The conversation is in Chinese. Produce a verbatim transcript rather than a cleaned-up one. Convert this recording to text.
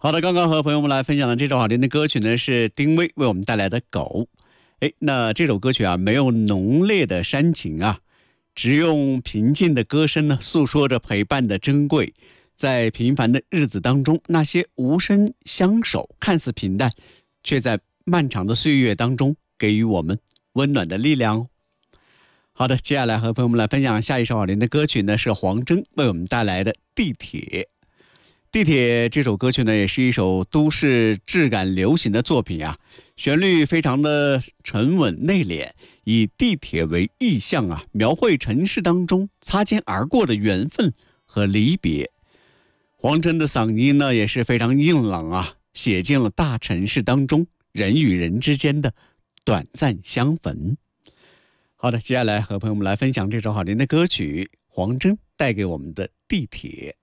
好的，刚刚和朋友们来分享的这首好听的歌曲呢，是丁薇为我们带来的《狗》。哎，那这首歌曲啊，没有浓烈的煽情啊，只用平静的歌声呢，诉说着陪伴的珍贵。在平凡的日子当中，那些无声相守，看似平淡，却在漫长的岁月当中给予我们温暖的力量哦。好的，接下来和朋友们来分享下一首好听的歌曲呢，是黄征为我们带来的《地铁》。地铁这首歌曲呢，也是一首都市质感流行的作品啊，旋律非常的沉稳内敛，以地铁为意象啊，描绘城市当中擦肩而过的缘分和离别。黄征的嗓音呢，也是非常硬朗啊，写进了大城市当中人与人之间的短暂相逢。好的，接下来和朋友们来分享这首好听的歌曲，黄征带给我们的《地铁》。